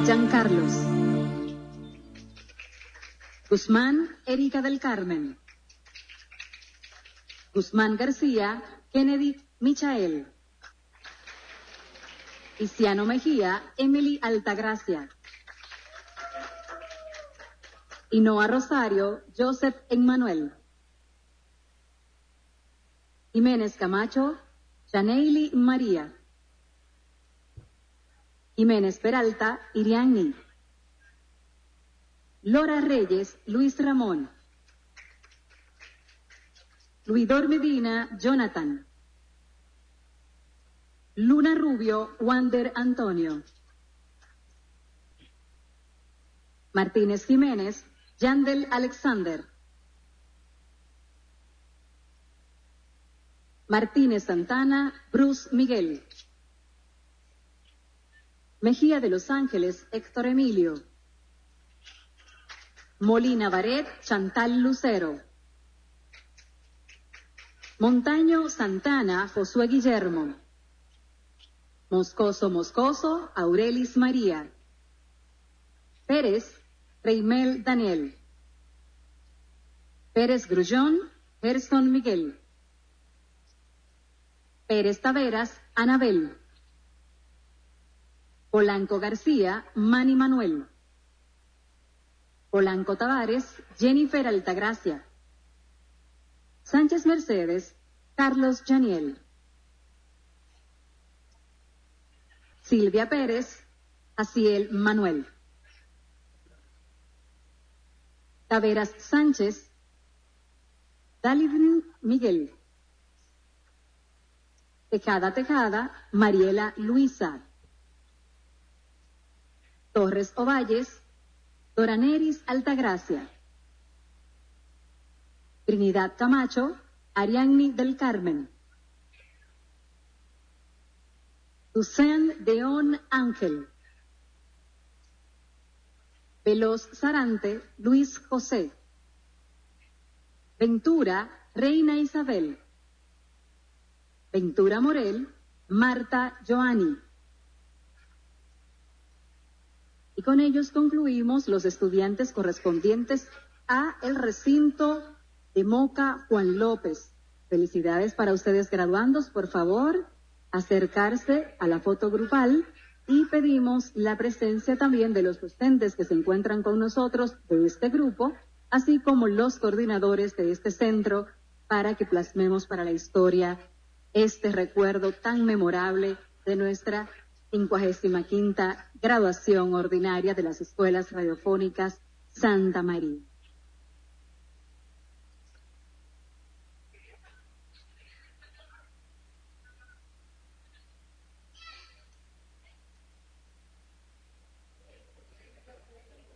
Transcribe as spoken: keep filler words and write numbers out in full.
Giancarlos. Guzmán, Erika del Carmen. Guzmán García, Kennedy Michael. Isiano Mejía, Emily Altagracia. Inoa Rosario, Joseph Emmanuel. Jiménez Camacho, Janeili María. Jiménez Peralta, Iriani. Lora Reyes, Luis Ramón. Luidor Medina, Jonathan. Luna Rubio, Wander Antonio. Martínez Jiménez, Yandel Alexander. Martínez Santana, Bruce Miguel. Mejía de Los Ángeles, Héctor Emilio. Molina Baret, Chantal Lucero. Montaño Santana, Josué Guillermo. Moscoso Moscoso, Aurelis María. Pérez, Reimel Daniel. Pérez Grullón, Gerson Miguel. Pérez Taveras, Anabel. Polanco García, Manny Manuel. Polanco Tavares, Jennifer Altagracia. Sánchez Mercedes, Carlos Janiel. Silvia Pérez, Aciel Manuel. Taveras Sánchez, Dalivin Miguel. Tejada Tejada, Mariela Luisa. Torres Ovalles, Doraneris Altagracia. Trinidad Camacho, Ariadne del Carmen. Lucén Deón Ángel. Veloz Sarante, Luis José. Ventura, Reina Isabel. Ventura Morel, Marta Joani. Y con ellos concluimos los estudiantes correspondientes a el recinto de Moca Juan López. Felicidades para ustedes graduandos, por favor, acercarse a la foto grupal y pedimos la presencia también de los docentes que se encuentran con nosotros de este grupo, así como los coordinadores de este centro, para que plasmemos para la historia este recuerdo tan memorable de nuestra cincuagésima quinta graduación ordinaria de las escuelas radiofónicas Santa María.